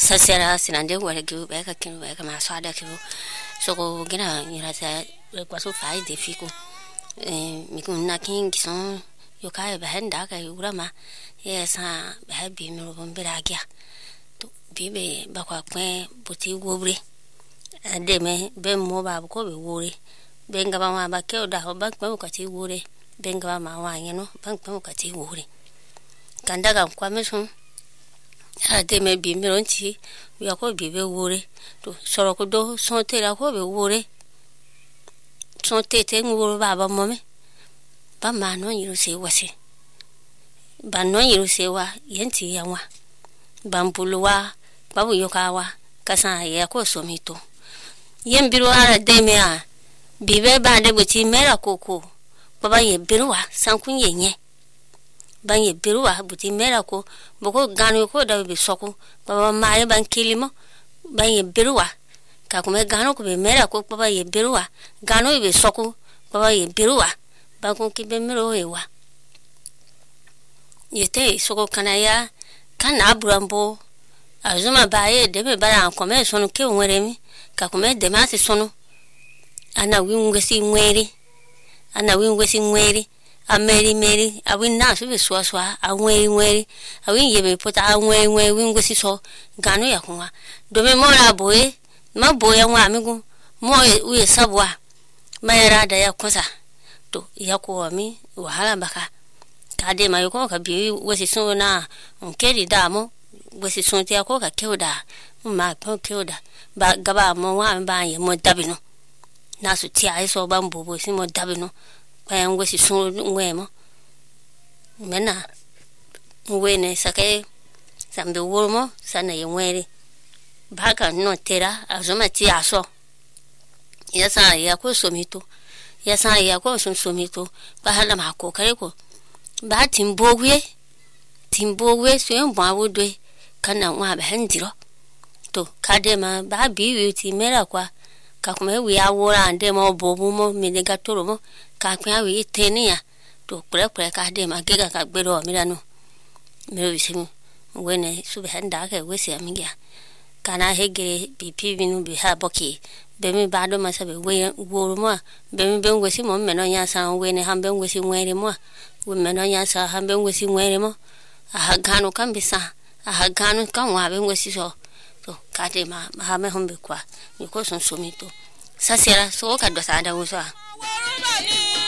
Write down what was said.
sasera sinande wala gibu be ka kinu be ka maswada kibu soko gina nyirata kwaso fai defiko mikuna king son yokai bahenda ka yurama yesa bahabi mi rombira gya to bibe bakwa kwen buti wobre ademe be mo ba ko be wore benga ba ma ba ke oda ho bank mo ka ti wore benga ba ma wa yeno bank mo ka ti wore kanda ga kwa mesun ademe bi mi ronti wi ko bi be wore to soro ko do son te la ko be wore son te te ngoro baba mo me ba ma no yiru se wase ba no yiru se wa yenti yanwa bambuluwa babu yokawa kasa ya ko somito yembiro ara demea bibe ba de buti mera koko baba ye birwa sankun yenye ban ye birwa buti mera ko boko ganu ko da be soko baba mare ban kilimo ban ye birwa ka kuma ganu ko be mera ko baba ye birwa ganu be soko baba ye birwa ba ko ki be mero ewa yete soko kanaya kana burambo azuma baye debe bara kome sono ke onweremi ka kome de masi sono ana wingwesi nweri ameri awin na so be swaswa anweri awin yebe pota anweri wingwesi so ganu ya kwa do me mora boye ma boye nwa amigu mo uye sabwa mayara da ya kosa to ya ko mi wahala baka kade mayo ko ka bi wesi so na onkeri damo wesi sonti ako ka kewda ma pa kewda ba gaba mo wa ba ye mo dabino na su ti ai so ba mbobo si mo dabino pa yan wesi son nwemo mena wene sake sambe wormo sana ye nwere ba ka no tera azoma ti aso yasa ya ko somito ba hala ma ko kare ko ba timbogwe so en ba wodwe kana wa ba handiro to kadema ba bi ti mera kwa ka kuma wi awora ande mo bobu mo mi de gatoro mo ka kwa wi tenia to kure kadema gega ka gbero mi danu me wi simi wene su be handa ka wesi amiga kana hege bi pivinu bi ha boki be mi ba do ma sabe we woro mo be mi be wesi mo me no nya sa wene hambe wesi nwere mo we me no nya sa hambe wesi nwere mo aha ganu kambisa aha ganu kan wa be wesi so to kadema ha me hombe kwa ni ko son somito sasera so ka do sa da wo so